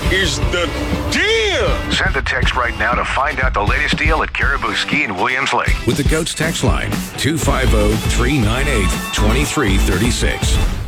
is the deal. Send the text right now to find out the latest deal at Caribou Ski in Williams Lake. With the Goats text line, 250-398-2336.